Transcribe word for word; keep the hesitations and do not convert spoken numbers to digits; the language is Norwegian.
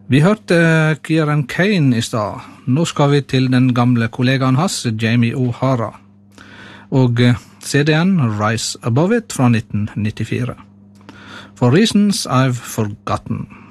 Vi hørte Kieran Kane i stad. Nå skal vi til den gamle kollegaen hans, Jamie O'Hara, og C D-en Rise Above It fra nitten nittifire. For Reasons I've Forgotten.